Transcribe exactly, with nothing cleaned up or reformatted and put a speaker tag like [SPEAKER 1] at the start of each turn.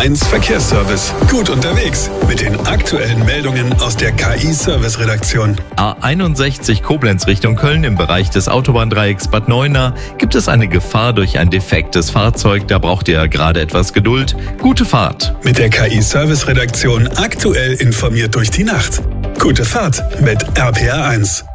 [SPEAKER 1] eins Verkehrsservice. Gut unterwegs mit den aktuellen Meldungen aus der K I-Service-Redaktion.
[SPEAKER 2] A einundsechzig Koblenz Richtung Köln im Bereich des Autobahndreiecks Bad Neuenahr gibt es eine Gefahr durch ein defektes Fahrzeug. Da braucht ihr gerade etwas Geduld. Gute Fahrt.
[SPEAKER 1] Mit der K I-Service-Redaktion aktuell informiert durch die Nacht. Gute Fahrt mit R P R eins.